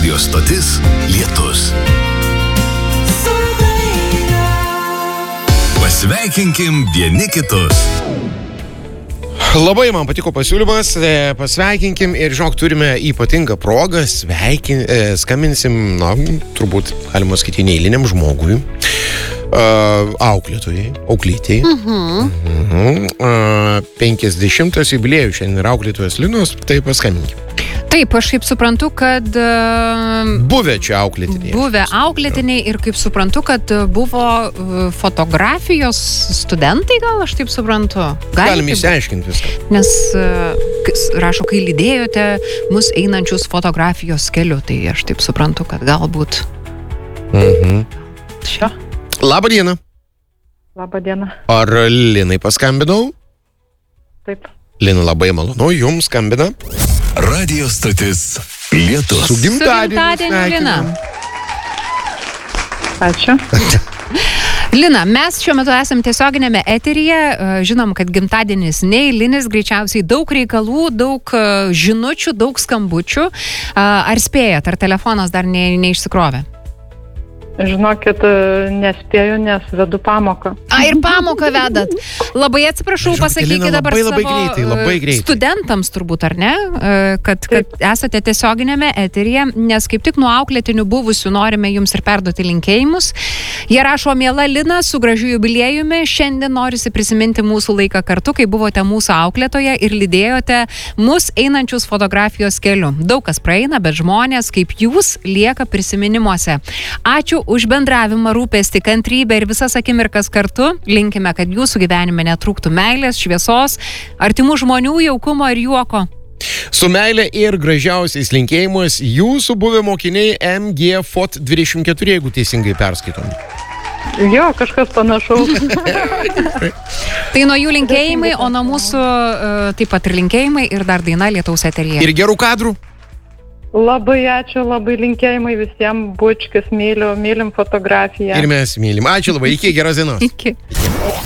Radio stotis Lietus. Pasveikinkim vieni kitus. Labai man patiko pasiūlymas, pasveikinkim ir žinok, turime ypatingą progą, skambinsim, turbūt galima sakyti, neeiliniam žmogui, auklytei. 50 jubiliejų šiandien yra auklėtojas Linos, tai paskambinkim. Taip, aš kaip suprantu, kad... Buvę čia auklėtiniai. Buvę auklėtiniai ir kaip suprantu, kad buvo fotografijos studentai, gal aš taip suprantu. Galim įsiaiškinti viską. Nes rašo, kai lydėjote mus einančius fotografijos keliu, tai aš taip suprantu, kad galbūt... Šio. Labą dieną. Labą dieną. Ar Linai paskambinau? Taip. Lina, labai malonu, jums skambina. Radio stotis Lietus. Su gimtadieniu, Lina. Ačiū. Lina, mes šiuo metu esam tiesioginėme eteryje, žinom, kad gimtadienis neeilinis, greičiausiai daug reikalų, daug žinučių, daug skambučių. Ar spėjat, ar telefonas dar neišsikrovė? Žinokit, nespėju, nes vedu pamoką. Ir pamoką vedat. Labai atsiprašau, pasakykite dabar labai greitai. Studentams turbūt, ar ne, kad esate tiesioginėme eteryje, nes kaip tik nuo auklėtinių buvusių norime jums ir perduoti linkėjimus. Jie rašo, miela Lina, su gražiu jubiliejumi, šiandien norisi prisiminti mūsų laiką kartu, kai buvote mūsų auklėtoje ir lydėjote mus einančius fotografijos keliu. Daug kas praeina, bet žmonės kaip jūs lieka prisiminimuose. Ačiū už bendravimą, rūpestį, kantrybę ir visas akimirkas kartu. Linkime, kad jūsų gyvenime netrūktų meilės, šviesos, artimų žmonių, jaukumo ir juoko. Su meilė ir gražiausiais linkėjimus jūsų buvę mokiniai MG Fot 24, jeigu teisingai perskaitom. Jo, kažkas panašaus. Tai nuo jų linkėjimai, o nuo mūsų taip pat ir linkėjimai ir dar daina Lietaus eteryje. Ir gerų kadrų. Labai ačiū, labai linkėjimai visiems, bučkis, mylim fotografiją. Ir mes mylim. Ačiū labai, iki, geros dienos. Iki.